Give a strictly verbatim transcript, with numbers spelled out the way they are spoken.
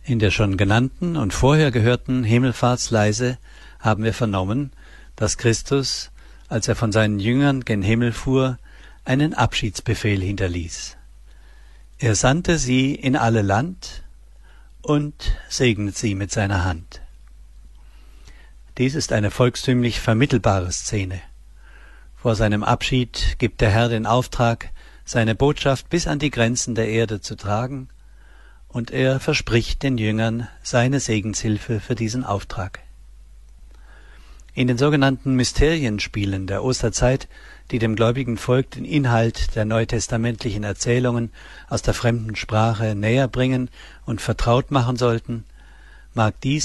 In der schon genannten und vorher gehörten Himmelfahrtsleise haben wir vernommen, dass Christus, als er von seinen Jüngern gen Himmel fuhr, einen Abschiedsbefehl hinterließ. Er sandte sie in alle Land und segnet sie mit seiner Hand. Dies ist eine volkstümlich vermittelbare Szene. Vor seinem Abschied gibt der Herr den Auftrag, seine Botschaft bis an die Grenzen der Erde zu tragen, und er verspricht den Jüngern seine Segenshilfe für diesen Auftrag. In den sogenannten Mysterienspielen der Osterzeit, die dem gläubigen Volk den Inhalt der neutestamentlichen Erzählungen aus der fremden Sprache näher bringen und vertraut machen sollten, mag dies